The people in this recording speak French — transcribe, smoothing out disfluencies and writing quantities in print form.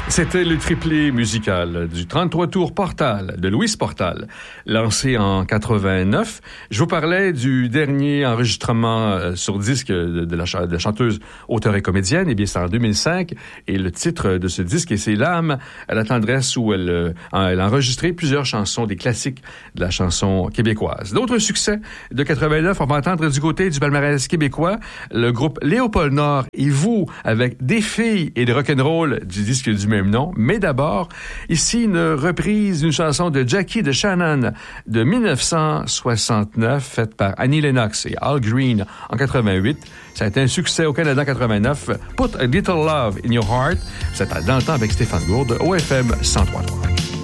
C'était le triplé musical du 33 tours Portal de Louise Portal, lancé en 89. Je vous parlais du dernier enregistrement sur disque de la chanteuse, auteure et comédienne. Eh bien, c'est en 2005. Et le titre de ce disque, c'est L'âme à la tendresse, où elle a enregistré plusieurs chansons, des classiques de la chanson québécoise. D'autres succès de 89, on va entendre du côté du palmarès québécois, le groupe Léopold Nord et vous, avec Des filles et de rock'n'roll du disque du même nom. Mais d'abord, ici, une reprise d'une chanson de Jackie de Shannon de 1969, faite par Annie Lennox et Al Green en 88. Ça a été un succès au Canada en 89. Put a Little Love in Your Heart. C'est dans le temps avec Stéphane Gourde, OFM 103.3.